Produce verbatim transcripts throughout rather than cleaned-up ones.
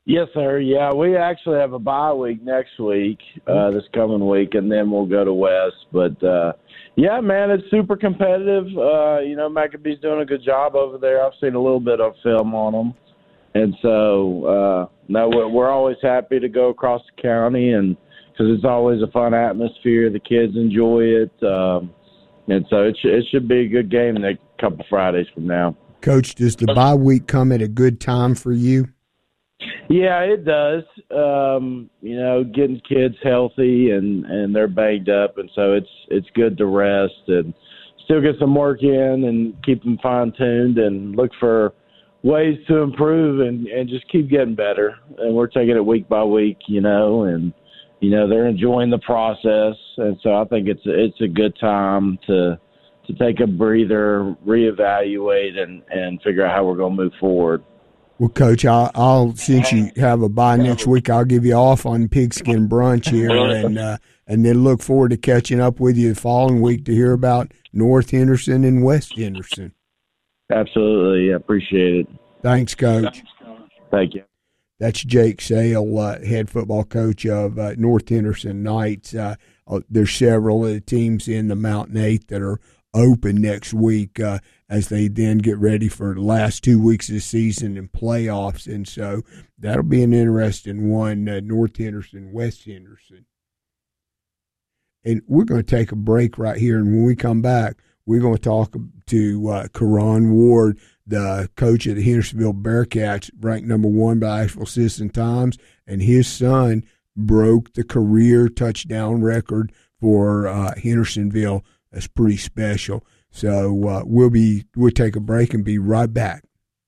Yes, sir. Yeah, we actually have a bye week next week, uh, this coming week, and then we'll go to West. But, uh, yeah, man, it's super competitive. Uh, you know, Maccabee's doing a good job over there. I've seen a little bit of film on them. And so, uh, no, we're, we're always happy to go across the county, and because it's always a fun atmosphere. The kids enjoy it. Um, and so it, sh- it should be a good game in a couple Fridays from now. Coach, does the bye week come at a good time for you? Yeah, it does. Um, you know, getting kids healthy and, and they're banged up, and so it's it's good to rest and still get some work in and keep them fine-tuned and look for ways to improve and, and just keep getting better. And we're taking it week by week, you know, and, you know, they're enjoying the process. And so I think it's it's a good time to to take a breather, reevaluate, and, and figure out how we're going to move forward. Well, Coach, I'll, I'll since you have a bye next week, I'll give you off on Pigskin Brunch here, and uh, and then look forward to catching up with you the following week to hear about North Henderson and West Henderson. Absolutely, I appreciate it. Thanks, Coach. Thank you. That's Jake Sale, uh, head football coach of uh, North Henderson Knights. Uh, uh, there's several of the teams in the Mountain Eight that are open next week uh, as they then get ready for the last two weeks of the season and playoffs. And so that'll be an interesting one, uh, North Henderson, West Henderson. And we're going to take a break right here, and when we come back, we're going to talk to uh, Karan Ward, the coach of the Hendersonville Bearcats, ranked number one by Asheville Citizen-Times, and his son broke the career touchdown record for uh, Hendersonville. That's pretty special. So uh, we'll be we'll take a break and be right back.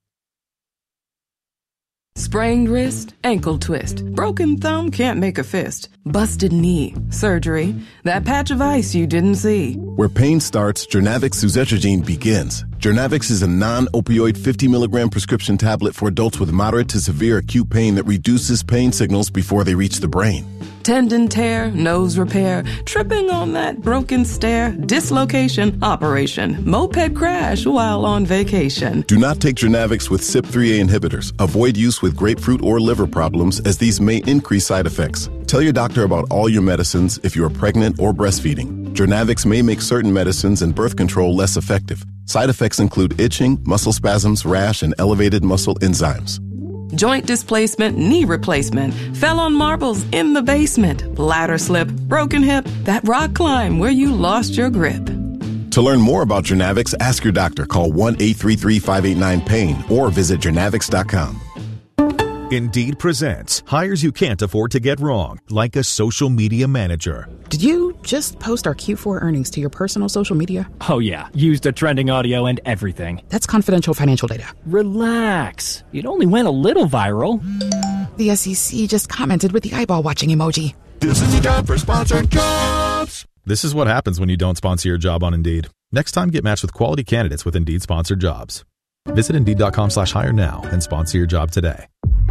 Sprained wrist, ankle twist, broken thumb, can't make a fist, busted knee, surgery, that patch of ice you didn't see. Where pain starts, Journavx suzetrigine begins. Journavx is a non-opioid fifty milligram prescription tablet for adults with moderate to severe acute pain that reduces pain signals before they reach the brain. Tendon tear, nose repair, tripping on that broken stair, dislocation, operation, moped crash while on vacation. Do not take Journavx with C Y P three A inhibitors. Avoid use with grapefruit or liver problems, as these may increase side effects. Tell your doctor about all your medicines if you are pregnant or breastfeeding. Journavx may make certain medicines and birth control less effective. Side effects include itching, muscle spasms, rash, and elevated muscle enzymes. Joint displacement, knee replacement, fell on marbles in the basement, ladder slip, broken hip, that rock climb where you lost your grip. To learn more about Journavx, ask your doctor. Call one eight three three, five eight nine, pain or visit journavx dot com. Indeed presents hires you can't afford to get wrong, like a social media manager. Did you just post our Q four earnings to your personal social media? Oh yeah, used the trending audio and everything. That's confidential financial data. Relax. It only went a little viral. The S E C just commented with the eyeball watching emoji. This is the time for sponsored jobs. This is what happens when you don't sponsor your job on Indeed. Next time, get matched with quality candidates with Indeed sponsored jobs. Visit Indeed.com slash hire now and sponsor your job today.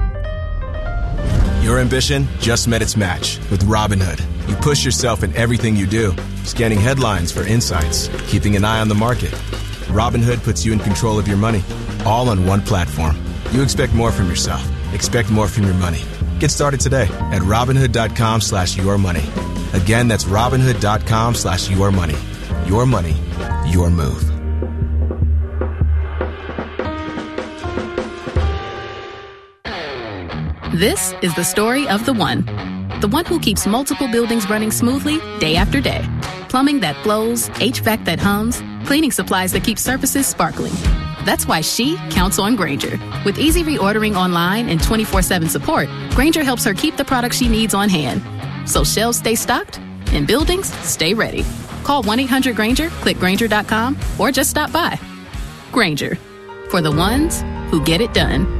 Your ambition just met its match with Robinhood. You push yourself in everything you do, scanning headlines for insights, keeping an eye on the market. Robinhood puts you in control of your money, all on one platform. You expect more from yourself. Expect more from your money. Get started today at Robinhood.com slash your money. Again, that's Robinhood.com slash your money. Your money, your move. This is the story of the one. The one who keeps multiple buildings running smoothly day after day. Plumbing that flows, H V A C that hums, cleaning supplies that keep surfaces sparkling. That's why she counts on Grainger. With easy reordering online and twenty-four seven support, Grainger helps her keep the products she needs on hand. So shelves stay stocked and buildings stay ready. Call one eight hundred Grainger, click Grainger dot com, or just stop by. Grainger, for the ones who get it done.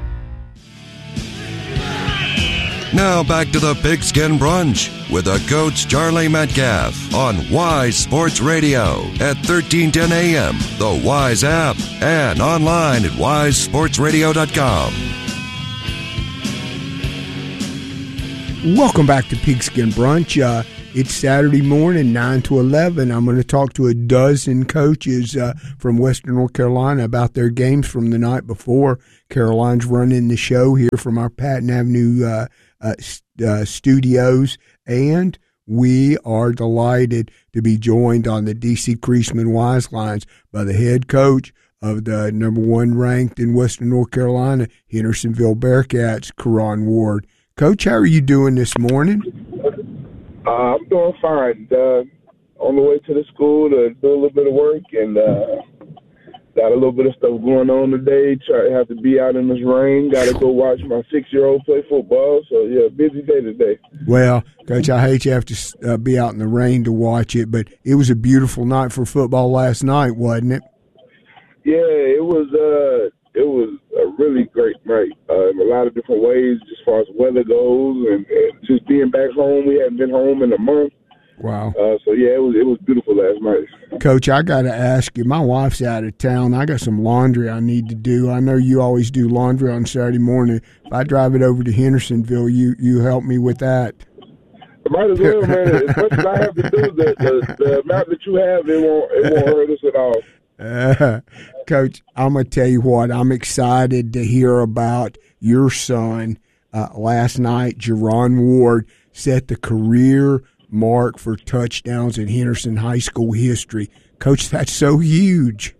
Now back to the Pigskin Brunch with the coach Charlie Metcalf on Wise Sports Radio at thirteen ten a.m., the Wise app, and online at wise sports radio dot com. Welcome back to Pigskin Brunch. Uh, It's Saturday morning, nine to eleven. I'm going to talk to a dozen coaches uh, from Western North Carolina about their games from the night before. Caroline's running the show here from our Patton Avenue uh, uh, uh, studios, and we are delighted to be joined on the D C Creasman Wise Lines by the head coach of the number one ranked in Western North Carolina, Hendersonville Bearcats, Karan Ward. Coach, how are you doing this morning? Uh, I'm doing fine. Uh, on the way to the school to do a little bit of work, and uh, got a little bit of stuff going on today. Try to have to be out in this rain. Got to go watch my six-year-old play football. So, yeah, busy day today. Well, Coach, I hate you have to uh, be out in the rain to watch it, but it was a beautiful night for football last night, wasn't it? Yeah, it was. Uh, it was a really great night uh, in a lot of different ways, as far as weather goes, and, and just being back home. We hadn't been home in a month. Wow. Uh, so yeah, it was it was beautiful last night. Coach, I got to ask you. My wife's out of town. I got some laundry I need to do. I know you always do laundry on Saturday morning. If I drive it over to Hendersonville, you you help me with that. Might as well, man. As much as I have to do, the, the, the amount that you have, it won't it won't hurt us at all. Uh, Coach, I'm going to tell you what, I'm excited to hear about your son. Uh, last night, Jaron Ward set the career mark for touchdowns in Henderson High School history. Coach, that's so huge.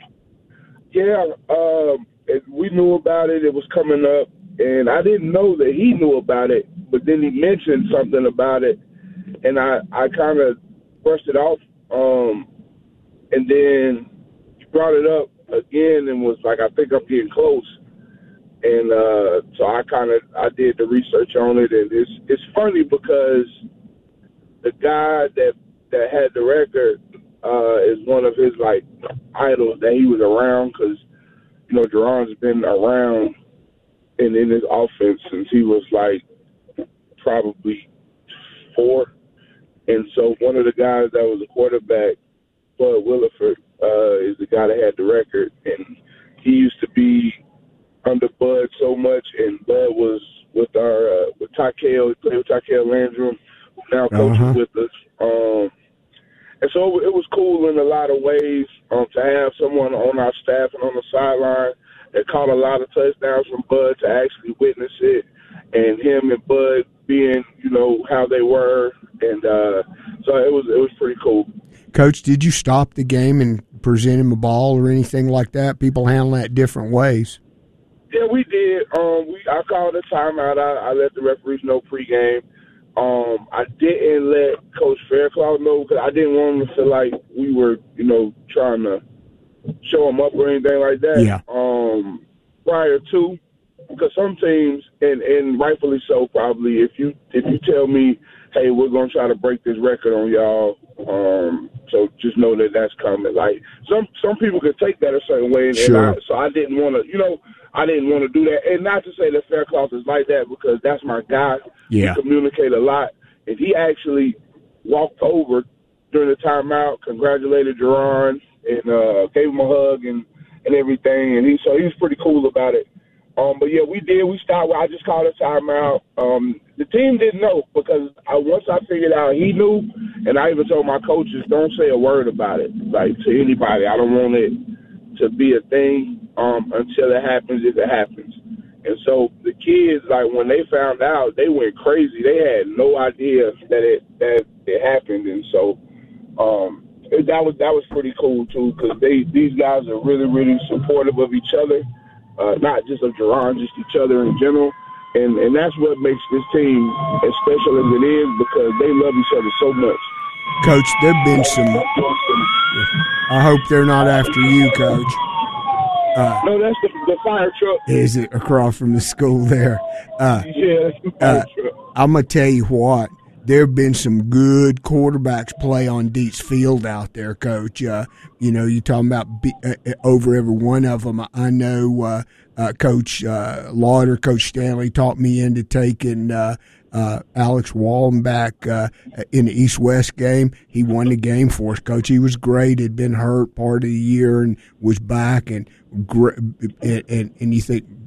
Yeah, um, it, we knew about it. It was coming up, and I didn't know that he knew about it, but then he mentioned something about it, and I, I kind of brushed it off, um, and then brought it up again and was like, I think I'm getting close. And uh, so I kind of I did the research on it, and it's it's funny because the guy that that had the record uh, is one of his like idols that he was around, because you know Jaron's been around and in his offense since he was like probably four, and so one of the guys that was a quarterback, Bud Williford, Uh, is the guy that had the record, and he used to be under Bud so much, and Bud was with our uh, with Tykel. He played with Tykel Landrum, who now coaches uh-huh. with us. Um, and so it was cool in a lot of ways um, to have someone on our staff and on the sideline that caught a lot of touchdowns from Bud to actually witness it, and him and Bud being, you know, how they were, and uh, so it was it was pretty cool. Coach, did you stop the game and present him a ball or anything like that? People handle that different ways. Yeah, we did. Um, we I called a timeout. I, I let the referees know pregame. Um, I didn't let Coach Fairclough know because I didn't want him to feel like we were, you know, trying to show him up or anything like that. Yeah. Um, prior to, because some teams, and, and rightfully so, probably, if you if you tell me, hey, we're gonna try to break this record on y'all. Um, so just know that that's coming. Like some some people could take that a certain way, and, sure. and I, so I didn't want to, you know, I didn't want to do that. And not to say that Fairclough is like that, because that's my guy. Yeah. We communicate a lot, and he actually walked over during the timeout, congratulated Jaron, and uh, gave him a hug and, and everything. And he so he was pretty cool about it. Um, but yeah, we did. We stopped. I just called a timeout. Um, the team didn't know, because I, once I figured out he knew, and I even told my coaches, don't say a word about it, like to anybody. I don't want it to be a thing um, until it happens, if it happens. And so the kids, like when they found out, they went crazy. They had no idea that it that it happened, and so um, it, that was that was pretty cool too, because they these guys are really really supportive of each other. Uh, not just of Jaron, just each other in general. And and that's what makes this team as special as it is, because they love each other so much. Coach, there have been some... I hope they're not after you, Coach. Uh, no, that's the, the fire truck. Is it across from the school there? Uh, yeah, that's the fire uh, truck. I'm going to tell you what. There have been some good quarterbacks play on Dietz Field out there, Coach. Uh, you know, you're talking about be, uh, over every one of them. I know uh, uh, Coach uh, Lauder, Coach Stanley taught me into taking uh, uh, Alex Wallen back uh, in the East-West game. He won the game for us, Coach. He was great. Had been hurt part of the year and was back. And, and, and, and you think,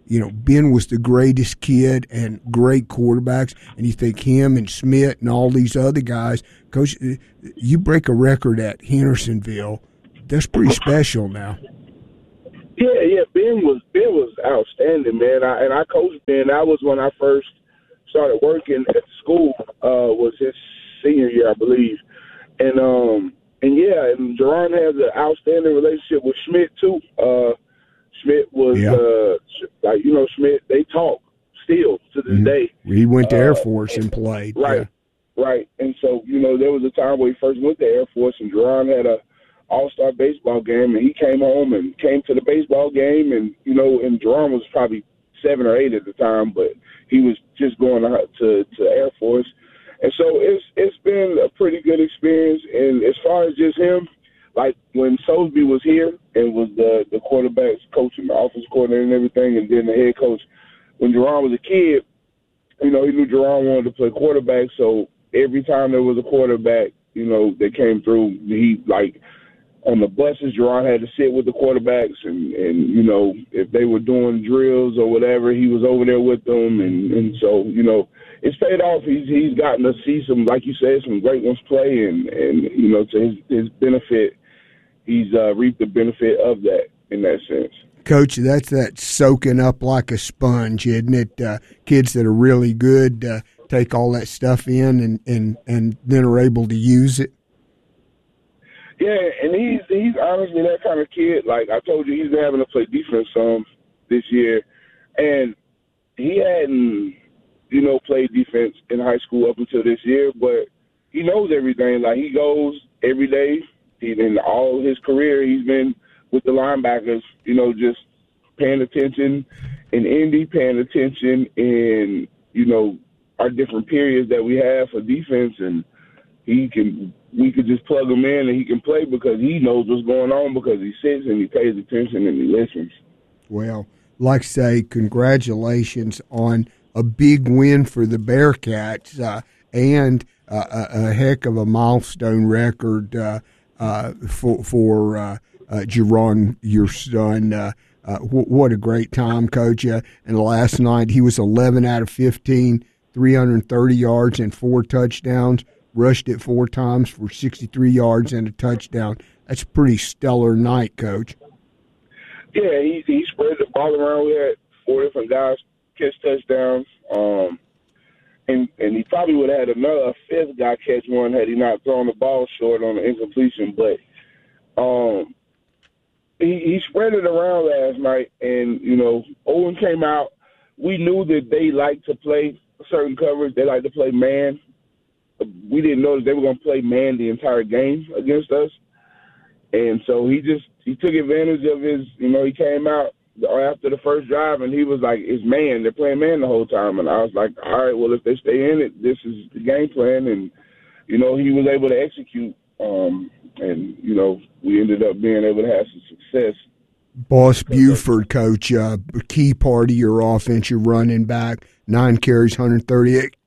you know, Ben was the greatest kid and great quarterbacks, and you think him and Schmidt and all these other guys, Coach, you break a record at Hendersonville. That's pretty special now. Yeah, yeah, Ben was Ben was outstanding, man. I, and I coached Ben. That was when I first started working at the school. Uh, was his senior year, I believe. And um, and yeah, and Jerron has an outstanding relationship with Schmidt too. Uh, Schmidt was yeah. uh, like you know Schmidt. They talk still to this mm-hmm. day. He went to uh, Air Force and, and played. Right, yeah. right. And so you know there was a time where he first went to Air Force, and Jerron had a all-star baseball game, and he came home and came to the baseball game, and you know, and Jerron was probably seven or eight at the time, but he was just going to to, to Air Force, and so it's it's been a pretty good experience. And as far as just him, like when Sosby was here and was the the quarterbacks coach and the offensive coordinator and everything, and then the head coach, when Jerron was a kid, you know, he knew Jerron wanted to play quarterback, so every time there was a quarterback, you know, that came through, he like. On the buses, Jerron had to sit with the quarterbacks, and, and you know, if they were doing drills or whatever, he was over there with them, and, and so, you know, it's paid off. He's he's gotten to see some, like you said, some great ones play, and, and you know, to his, his benefit, he's uh, reaped the benefit of that in that sense. Coach, that's that soaking up like a sponge, isn't it? Uh, kids that are really good uh, take all that stuff in and, and, and then are able to use it. Yeah, and he's he's honestly that kind of kid. Like I told you, he's been having to play defense some this year, and he hadn't, you know, played defense in high school up until this year. But he knows everything. Like he goes every day. He, in all his career, he's been with the linebackers. You know, just paying attention in Indy, paying attention in you know our different periods that we have for defense, and he can. We could just plug him in and he can play because he knows what's going on because he sits and he pays attention and he listens. Well, like I say, congratulations on a big win for the Bearcats uh, and uh, a, a heck of a milestone record uh, uh, for, for uh, uh, Jerron, your son. Uh, uh, w- what a great time, Coach. Uh, and last night he was eleven out of fifteen, three hundred thirty yards and four touchdowns. Rushed it four times for sixty-three yards and a touchdown. That's a pretty stellar night, Coach. Yeah, he he spread the ball around. We had four different guys catch touchdowns, um, and and he probably would have had another a fifth guy catch one had he not thrown the ball short on the incompletion. But um, he he spread it around last night, and you know, Owen came out. We knew that they like to play certain coverage. They like to play man. We didn't know that they were going to play man the entire game against us. And so he just he took advantage of his, you know, he came out after the first drive and he was like, it's man. They're playing man the whole time. And I was like, all right, well, if they stay in it, this is the game plan. And, you know, he was able to execute. Um, and, you know, we ended up being able to have some success. Boss Buford, Coach, uh, key part of your offense, your running back, nine carries, one hundred thirty-eight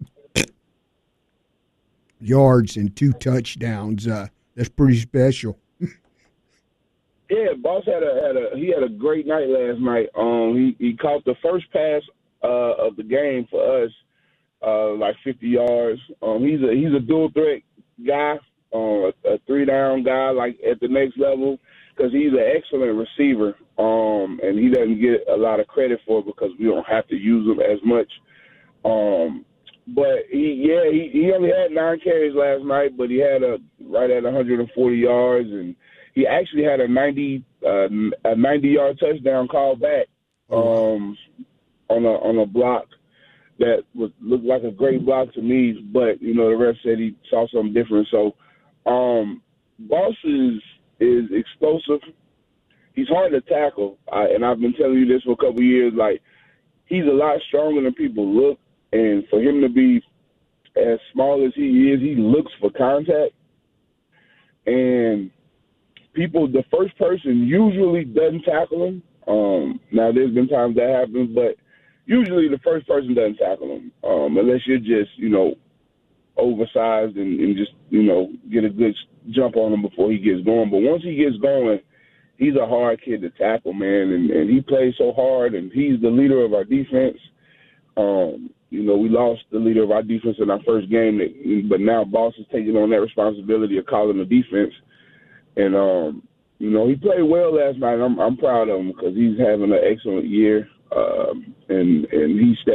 yards and two touchdowns. Uh, that's pretty special. Yeah, Boss had a had a he had a great night last night. Um, he he caught the first pass uh, of the game for us, uh, like fifty yards. Um, he's a he's a dual threat guy, uh, a three down guy, like at the next level, because he's an excellent receiver. Um, and he doesn't get a lot of credit for it because we don't have to use him as much. Um. But he, yeah, he, he only had nine carries last night, but he had a right at one hundred forty yards, and he actually had a ninety uh, a ninety yard touchdown called back um, on a on a block that was looked like a great block to me. But you know, the ref said he saw something different. So, um, Boss is is explosive. He's hard to tackle, I, and I've been telling you this for a couple of years. Like, he's a lot stronger than people look. And for him to be as small as he is, he looks for contact. And people, the first person usually doesn't tackle him. Um, now, there's been times that happens, but usually the first person doesn't tackle him um, unless you're just, you know, oversized and, and just, you know, get a good jump on him before he gets going. But once he gets going, he's a hard kid to tackle, man, and, and he plays so hard, and he's the leader of our defense. Um, you know, we lost the leader of our defense in our first game, but now Boss is taking on that responsibility of calling the defense. And, um, you know, he played well last night. I'm, I'm proud of him because he's having an excellent year, um, and, and he stepped